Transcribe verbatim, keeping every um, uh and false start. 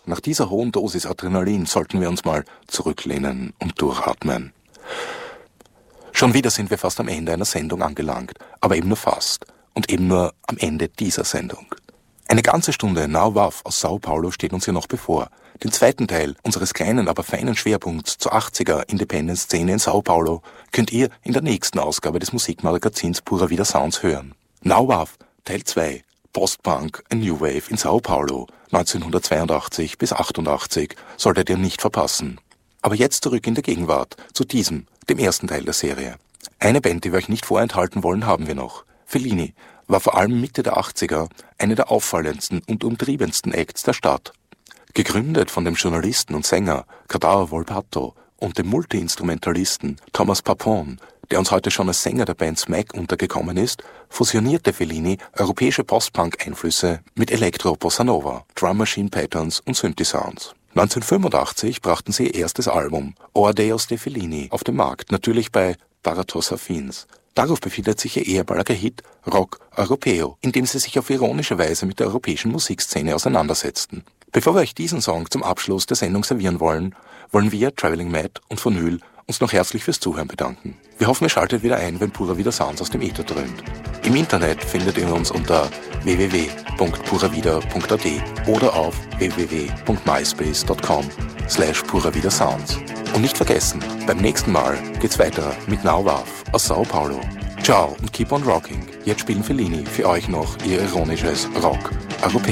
nach dieser hohen Dosis Adrenalin sollten wir uns mal zurücklehnen und durchatmen. Schon wieder sind wir fast am Ende einer Sendung angelangt, aber eben nur fast und eben nur am Ende dieser Sendung. Eine ganze Stunde Now W A V aus Sao Paulo steht uns hier noch bevor. Den zweiten Teil unseres kleinen, aber feinen Schwerpunkts zur achtziger Independence-Szene in Sao Paulo könnt ihr in der nächsten Ausgabe des Musikmagazins Pura Vida Sounds hören. Now W A V, Teil zwei, Post-Punk, a New Wave in Sao Paulo, neunzehnhundertzweiundachtzig bis achtundachtzig, solltet ihr nicht verpassen. Aber jetzt zurück in der Gegenwart, zu diesem, dem ersten Teil der Serie. Eine Band, die wir euch nicht vorenthalten wollen, haben wir noch. Fellini war vor allem Mitte der achtziger eine der auffallendsten und umtriebensten Acts der Stadt. Gegründet von dem Journalisten und Sänger Cadao Volpato und dem Multi-Instrumentalisten Thomas Papone, der uns heute schon als Sänger der Band Smack untergekommen ist, fusionierte Fellini europäische Post-Punk-Einflüsse mit Elektro-Bossa Nova, Drum Machine Patterns und Synthi-Sounds. neunzehnhundertfünfundachtzig brachten sie ihr erstes Album, Oadeos de Fellini, auf den Markt, natürlich bei Baratos Affins. Darauf befindet sich ihr ehemaliger Hit Rock Europeo, in dem sie sich auf ironische Weise mit der europäischen Musikszene auseinandersetzten. Bevor wir euch diesen Song zum Abschluss der Sendung servieren wollen, wollen wir, Traveling Mad und Vinyl, uns noch herzlich fürs Zuhören bedanken. Wir hoffen, ihr schaltet wieder ein, wenn Pura Vida Sounds aus dem Äther dröhnt. Im Internet findet ihr uns unter w w w punkt puravida punkt a t oder auf w w w punkt myspace punkt com slash puravida sounds. Und nicht vergessen, beim nächsten Mal geht's weiter mit Now W A V aus Sao Paulo. Ciao und keep on rocking. Jetzt spielen Fellini für euch noch ihr ironisches Rock Europeo.